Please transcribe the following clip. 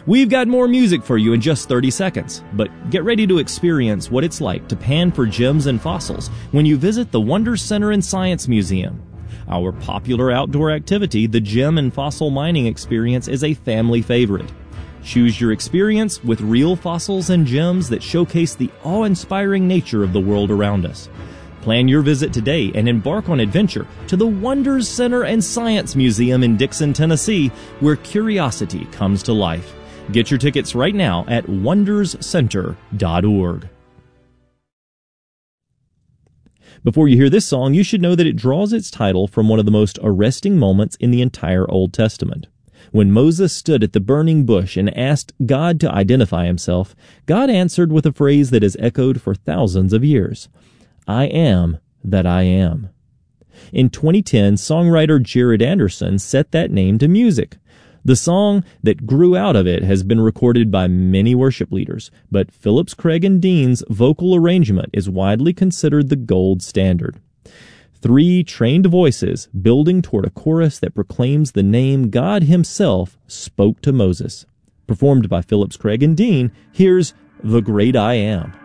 We've got more music for you in just 30 seconds, but get ready to experience what it's like to pan for gems and fossils when you visit the Wonders Center and Science Museum. Our popular outdoor activity, the Gem and Fossil Mining Experience, is a family favorite. Choose your experience with real fossils and gems that showcase the awe-inspiring nature of the world around us. Plan your visit today and embark on adventure to the Wonders Center and Science Museum in Dixon, Tennessee, where curiosity comes to life. Get your tickets right now at wonderscenter.org. Before you hear this song, you should know that it draws its title from one of the most arresting moments in the entire Old Testament. When Moses stood at the burning bush and asked God to identify himself, God answered with a phrase that has echoed for thousands of years. I am that I am. In 2010, songwriter Jared Anderson set that name to music. The song that grew out of it has been recorded by many worship leaders, but Phillips Craig and Dean's vocal arrangement is widely considered the gold standard. 3 trained voices building toward a chorus that proclaims the name God himself spoke to Moses. Performed by Phillips Craig and Dean, here's The Great I Am.